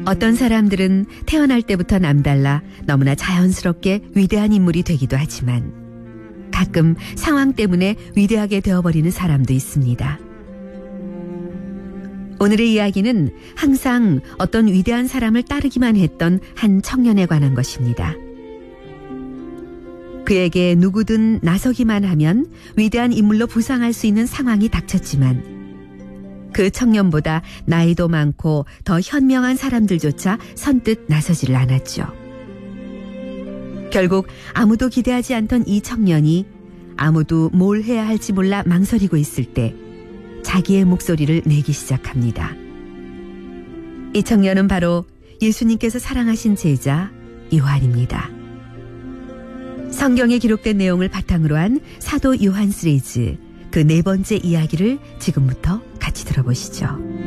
어떤 사람들은 태어날 때부터 남달라 너무나 자연스럽게 위대한 인물이 되기도 하지만 가끔 상황 때문에 위대하게 되어버리는 사람도 있습니다. 오늘의 이야기는 항상 어떤 위대한 사람을 따르기만 했던 한 청년에 관한 것입니다. 그에게 누구든 나서기만 하면 위대한 인물로 부상할 수 있는 상황이 닥쳤지만 그 청년보다 나이도 많고 더 현명한 사람들조차 선뜻 나서지를 않았죠. 결국 아무도 기대하지 않던 이 청년이 아무도 뭘 해야 할지 몰라 망설이고 있을 때 자기의 목소리를 내기 시작합니다. 이 청년은 바로 예수님께서 사랑하신 제자 요한입니다. 성경에 기록된 내용을 바탕으로 한 사도 요한 시리즈 그 네 번째 이야기를 지금부터 같이 들어보시죠.